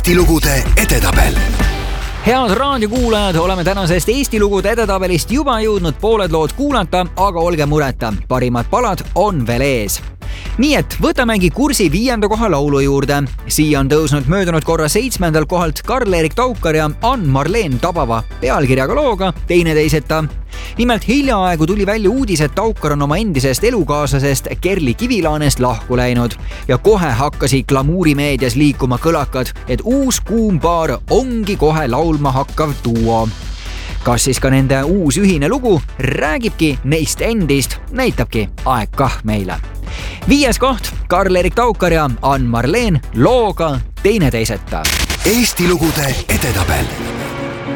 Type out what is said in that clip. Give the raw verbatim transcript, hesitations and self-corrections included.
Eesti lugude edetabel. Head raadiokuulajad, oleme tänasest Eesti lugude edetabelist juba jõudnud pooled lood kuulata, aga olge mureta, parimad palad on veel ees. Nii et võtamegi kursi viienda koha laulu juurde. Siia on tõusnud möödunud korra seitsmendal kohalt Karl-Erik Taukar ja Ann-Marleen Tabava pealkirjaga looga Teineteiseta. Nimelt hiljaaegu tuli välja uudis, et Taukar on oma endisest elukaaslasest Kerli Kivilaanest lahku läinud ja kohe hakkasid glamuurimeedias liikuma kõlakad, et uus kuum paar ongi kohe laulma hakkav duo. Kas siis ka nende uus ühine lugu räägibki neist endist, näitabki aeg kah meile. Viies koht Karl-Erik Taukar ja Ann-Marleen looga Teineteiseta. Eesti lugude edetabel.